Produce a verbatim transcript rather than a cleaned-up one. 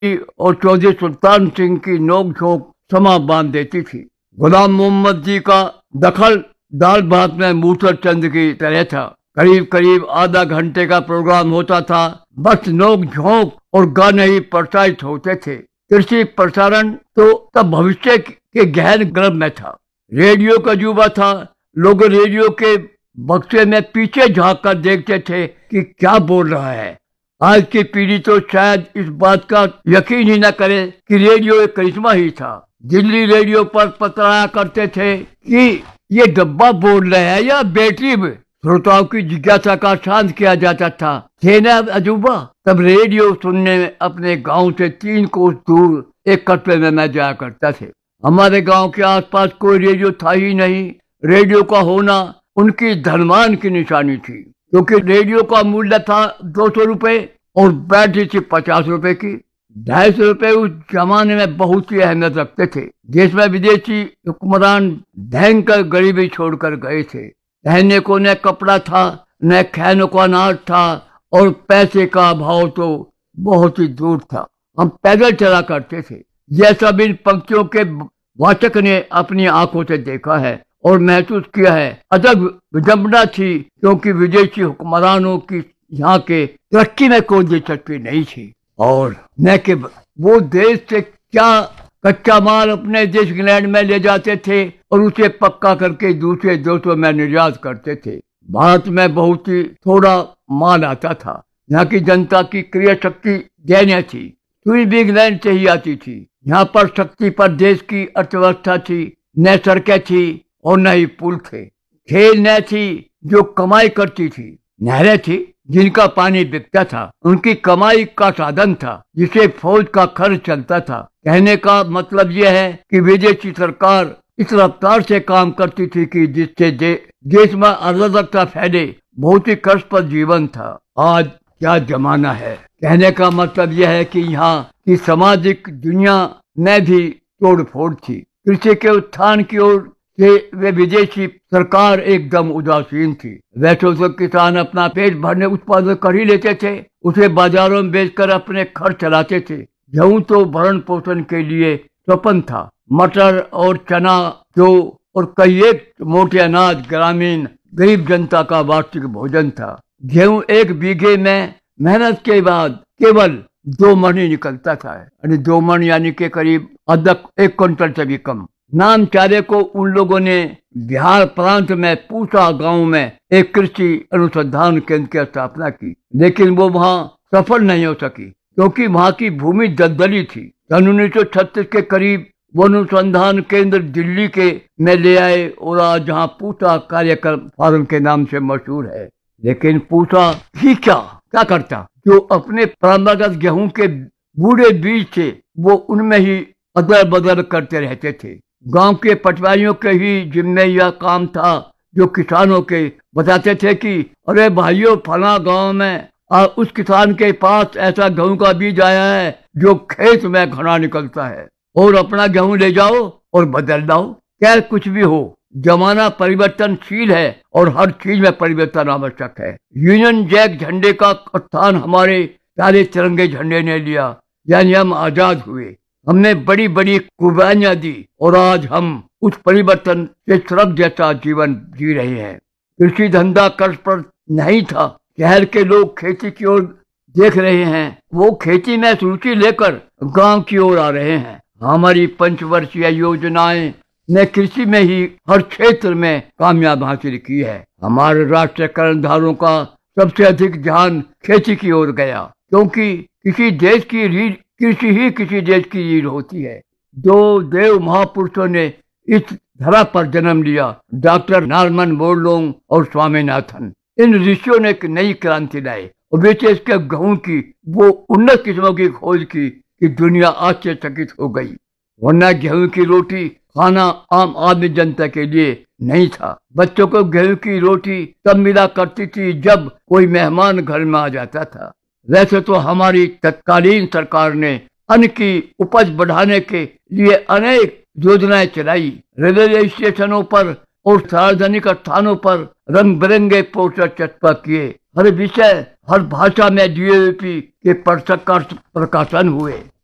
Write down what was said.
और चौधरी सुल्तान सिंह की नोक झोंक समा बांध देती थी। गुलाम मोहम्मद जी का दखल दाल भात में मूसर चंद की तरह था। करीब करीब आधा घंटे का प्रोग्राम होता था, बस नोक झोंक और गाने ही प्रसारित होते थे। कृषि प्रसारण तो तब भविष्य के गहन गर्भ में था। रेडियो का युवा था, लोग रेडियो के बक्से में पीछे झांक कर देखते थे कि क्या बोल रहा है। आज की पीढ़ी तो शायद इस बात का यकीन ही न करे कि रेडियो एक करिश्मा ही था। दिल्ली रेडियो पर पतराया करते थे कि ये डब्बा बोल रहे हैं या बैटरी में। श्रोताओं की जिज्ञासा का शांत किया जाता था। थे न अजूबा। तब रेडियो सुनने में अपने गांव से तीन कोस दूर एक कस्बे में मैं जाया करता थे। हमारे गांव के आसपास कोई रेडियो था ही नहीं। रेडियो का होना उनकी धनवान की निशानी थी, क्योंकि रेडियो का मूल्य था दो सौ रुपए और बैटरी थी पचास रुपए की। ढाई सौ रुपए उस जमाने में बहुत सी अहमियत रखते थे। देश में विदेशी हुक्मरान भयंकर गरीबी छोड़कर गए थे। पहनने को न कपड़ा था, न खैनों का अनाज था, और पैसे का भाव तो बहुत ही दूर था। हम पैदल चला करते थे। यह सब इन पंक्तियों के वाचक ने अपनी आंखों से देखा है और महसूस किया है। अदब विडंबना थी, क्योंकि विदेशी हुक्मरानों की यहाँ के तरक्की में कोई दिलचस्पी नहीं थी, और न कि वो देश से क्या कच्चा माल अपने देश इंग्लैंड में ले जाते थे और उसे पक्का करके दूसरे देशों में निर्यात करते थे। भारत में बहुत ही थोड़ा माल आता था। यहाँ की जनता की क्रिया शक्ति दैन्य थी। सुई भी इंग्लैंड से ही आती थी। यहाँ पर शक्ति पर देश की अर्थव्यवस्था थी। न सड़कें थी और न ही पुल थे। खेल न थी जो कमाई करती थी। नहरें थी जिनका पानी बिकता था। उनकी कमाई का साधन था जिसे फौज का खर्च चलता था। कहने का मतलब यह है कि विदेशी सरकार इस रफ्तार से काम करती थी कि जिससे दे, देश में अराजकता फैले। बहुत ही कष्ट पर जीवन था। आज क्या जमाना है। कहने का मतलब यह है कि यहाँ की सामाजिक दुनिया में भी तोड़ फोड़ थी। कृषि के उत्थान की ओर से वे विदेशी सरकार एकदम उदासीन थी। वैसे तो किसान अपना पेट भरने उत्पादन कर ही लेते थे, उसे बाजारों में बेचकर अपने खर्च चलाते थे। गेहूं तो भरण पोषण के लिए स्वपन था। मटर और चना जो और कई एक मोटे अनाज ग्रामीण गरीब जनता का वार्षिक भोजन था। गेहूं एक बीघे में मेहनत के बाद केवल दो मन ही निकलता था, यानी दो मन यानी के करीब आधा एक क्विंटल से भी कम। नाम चारे को उन लोगों ने बिहार प्रांत में पूसा गांव में एक कृषि अनुसंधान केंद्र की स्थापना की, लेकिन वो वहां सफल नहीं हो सकी, क्योंकि वहां की भूमि दलदली थी। सन उन्नीस सौ छत्तीस के करीब वो अनुसंधान केंद्र दिल्ली के में ले आए और आज जहाँ पूसा कार्यक्रम फार्म के नाम से मशहूर है। लेकिन पूसा ही क्या क्या करता, जो अपने परंपरागत गेहूं के बूढ़े बीज थे वो उनमें ही अदल बदल करते रहते थे। गांव के पटवारियों के ही जिम्मे यह काम था, जो किसानों के बताते थे कि अरे भाइयों, फला गांव में आ, उस किसान के पास ऐसा गेहूं का बीज आया है जो खेत में घना निकलता है, और अपना गेहूं ले जाओ और बदल लाओ। क्या कुछ भी हो, जमाना परिवर्तनशील है और हर चीज में परिवर्तन आवश्यक है। यूनियन जैक झंडे का स्थान हमारे प्यारे तिरंगे झंडे ने लिया, यानी हम आजाद हुए। हमने बड़ी बड़ी कुर्बानियां दी और आज हम उस परिवर्तन से स्वर्ग जैसा जीवन जी रहे हैं। कृषि धंधा कर्ज पर नहीं था। शहर के लोग खेती की ओर देख रहे हैं। वो खेती में रुचि लेकर गांव की ओर आ रहे हैं। हमारी पंचवर्षीय योजनाएं ने कृषि में ही हर क्षेत्र में कामयाब हासिल की है। हमारे राष्ट्रीय कर्णधारों का सबसे अधिक ध्यान खेती की ओर गया, क्योंकि किसी देश की रीढ़ कृषि ही किसी देश की रीढ़ होती है। दो देव महापुरुषों ने इस धरा पर जन्म लिया, डॉक्टर नॉर्मन बोरलॉग और स्वामीनाथन। इन ऋषियों ने एक नई क्रांति लाई और विशेष के गेहूं की वो उन्नत किस्मों की खोज की कि दुनिया आश्चर्यचकित हो गई। वरना गेहूं की रोटी खाना आम आदमी जनता के लिए नहीं था। बच्चों को गेहूं की रोटी तब मिला करती थी जब कोई मेहमान घर में आ जाता था। वैसे तो हमारी तत्कालीन सरकार ने अन्न की उपज बढ़ाने के लिए अनेक योजनाएं चलाई। रेलवे स्टेशनों पर और सार्वजनिक स्थानों पर रंग बिरंगे पोस्टर चस्पा किए। हर विषय हर भाषा में डी ए पी के प्रकाशन हुए।